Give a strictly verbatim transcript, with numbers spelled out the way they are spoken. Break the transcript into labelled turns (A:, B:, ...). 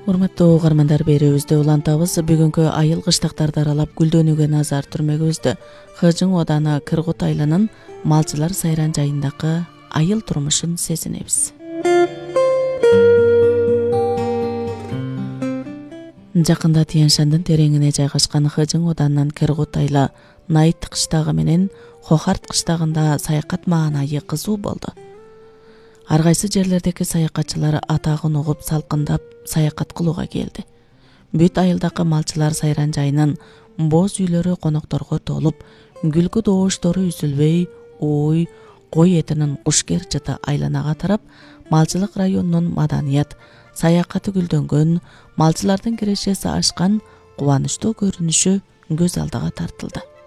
A: Урматтуу угармандар, берүүбүздө улантабыз. Бүгүнкү айыл кыштактарды аралап гүлдөнүүгө назар түрмөгүбүздө Хыжың Оданы Кыргут айылынын малчылар сайран жайындагы айыл турмушун сезинебиз. Жакында Тянь-Шандын тереңине жайгашкан Хыжың Оданынын Кыргут айылы Найыт кыштагы менен Хохарт кыштагында саякат маанайы кызуу болду. Ар кайсы жерлердеги саякатчылар атагын угуп салкындап саякат кылууга келди. Бүт айылдагы малчылар сайран жайынын боз үйлөрү конокторго толуп, күлкү добуштору үзүлбөй, ой, кой этинин кушкер жыты айланага тарап, малчылык районунун маданият, саякаты гүлдөнгөн, малчылардын кирешеси ашкан кубанычтуу көрүнүшү көз алдыга тартылды.